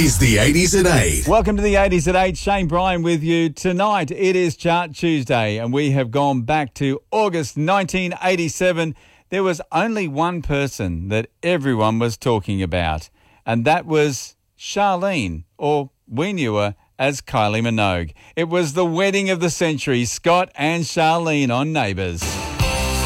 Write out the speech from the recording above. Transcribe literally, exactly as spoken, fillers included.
is the eighties at eight. Welcome to the eighties at eight. Shane Bryan with you. Tonight it is Chart Tuesday and we have gone back to August nineteen eighty-seven. There was only one person that everyone was talking about, and that was Charlene, or we knew her as Kylie Minogue. It was the wedding of the century, Scott and Charlene on Neighbours.